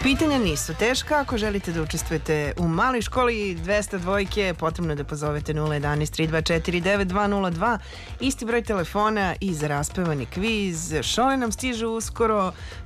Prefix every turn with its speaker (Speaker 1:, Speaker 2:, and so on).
Speaker 1: Pitanja nisu teška. Ako želite da učestvujete u maloj školi 200 dvojke, potrebno je da pozovete 011 324 9202, isti broj telefona i za raspevani kviz. Šole nam stižu uskoro,